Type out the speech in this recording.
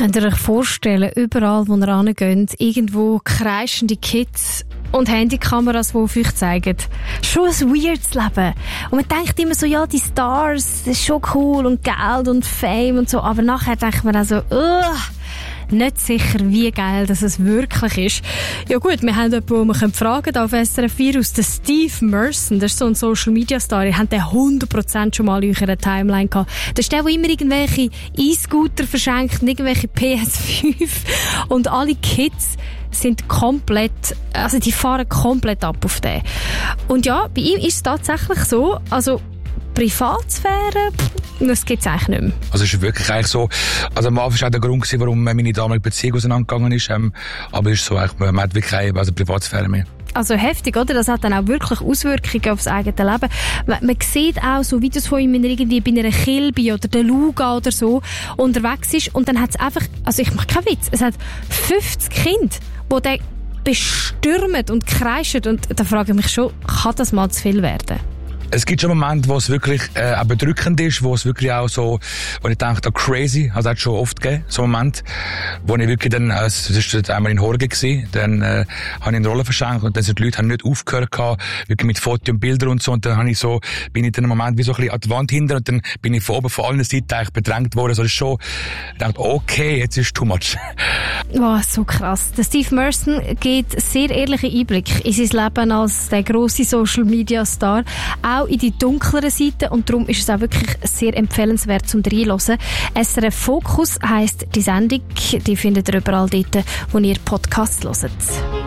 Könnt ihr euch vorstellen, überall, wo ihr hingeht, irgendwo kreischende Kids und Handykameras, die auf euch zeigen. Schon ein weirdes Leben. Und man denkt immer so, ja, die Stars, das ist schon cool und Geld und Fame und so, aber nachher denkt man auch so, nicht sicher, wie geil das es wirklich ist. Ja gut, wir haben jemanden, den wir fragen können, auf SRF 4 aus, der Steve Merson, das ist so ein Social-Media-Star, ihr habt den 100% schon mal in eurer Timeline gehabt. Das ist der immer irgendwelche E-Scooter verschenkt, irgendwelche PS5 und alle Kids sind komplett, also die fahren komplett ab auf den. Und ja, bei ihm ist es tatsächlich so, also Privatsphäre, das gibt es eigentlich nicht mehr. Also es ist wirklich eigentlich so, also am Anfang war auch der Grund, warum meine damalige Beziehung auseinandergegangen ist, aber es ist so, man hat wirklich keine Privatsphäre mehr. Also heftig, oder? Das hat dann auch wirklich Auswirkungen aufs eigene Leben. Man sieht auch so Videos von ihm, wenn er irgendwie bei einer Kilby oder der Luga oder so unterwegs ist und dann hat es einfach, also ich mache keinen Witz, es hat 50 Kinder, die den bestürmen und kreischen und da frage ich mich schon, kann das mal zu viel werden? Es gibt schon Momente, wo es wirklich auch bedrückend ist, wo es wirklich auch so, wo ich denke, crazy, also hat es schon oft gegeben, so einen Moment, wo ich wirklich dann, das war einmal in Horgen gewesen, dann habe ich eine Rolle verschenkt und dann sind die Leute nicht aufgehört gehabt, wirklich mit Fotos und Bildern und so und dann bin ich dann einen Moment wie so ein bisschen an die Wand hinter und dann bin ich von oben von allen Seiten eigentlich bedrängt worden, also das ist schon, ich dachte, okay, jetzt ist too much. Wow, so krass. Der Steve Merson gibt sehr ehrlichen Einblick in sein Leben als der grosse Social-Media-Star, auch in die dunkleren Seiten und darum ist es auch wirklich sehr empfehlenswert zum Reinhören. SRF Fokus heisst die Sendung, die findet ihr überall dort, wo ihr Podcasts hört.